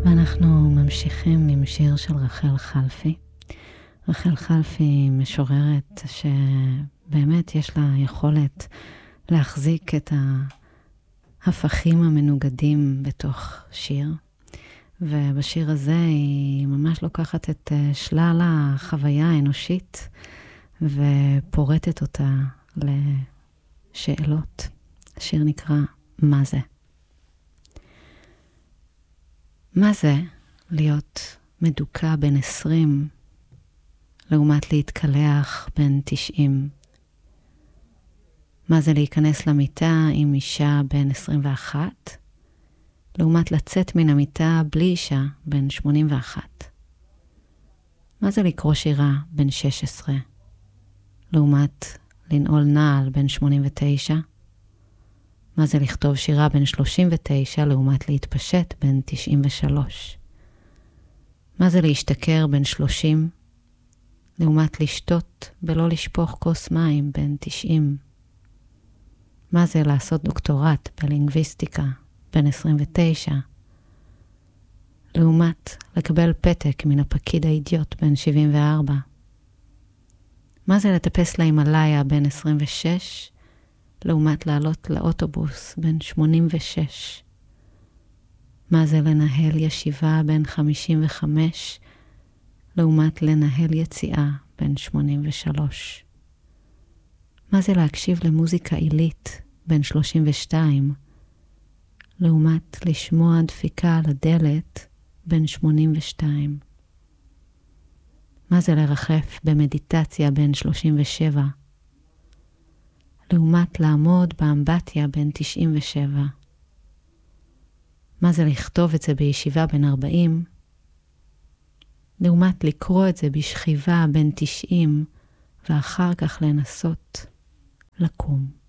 ואנחנו ממשיכים עם שיר של רחל חלפי. רחל חלפי משוררת שבאמת יש לה יכולת להחזיק את ההפכים המנוגדים בתוך שיר. ובשיר הזה היא ממש לוקחת את שלל החוויה האנושית ופורטת אותה לשאלות. השיר נקרא מה זה? מה זה להיות מדוקה בין 20 לעומת להתקלח בין 90? מה זה להיכנס למיטה עם אישה בין 21 לעומת לצאת מן המיטה בלי אישה בין 81? מה זה לקרוא שירה בין 16 לעומת לנעול נעל בין 89? מה זה לכתוב שירה בין 39 לעומת להתפשט בין 93? מה זה להשתכר בין 30 לעומת לשתות בלא לשפוך כוס מים בין 90? מה זה לעשות דוקטורט בלינגוויסטיקה בין 29 לעומת לקבל פתק מן הפקיד האידיוט בין 74? מה זה לטפס להימלאיה בין 26 לעומת לעלות לאוטובוס בין 86? מה זה לנהל ישיבה בין 55 לעומת לנהל יציאה בין 83? מה זה להקשיב למוזיקה עילית בין 32 לעומת לשמוע דפיקה על הדלת בין 82? מה זה לרחף במדיטציה בין 37 לעומת לעמוד באמבטיה בין 97? מה זה לכתוב את זה בישיבה בין 40 לעומת לקרוא את זה בשכיבה בין 90 ואחר כך לנסות לקום?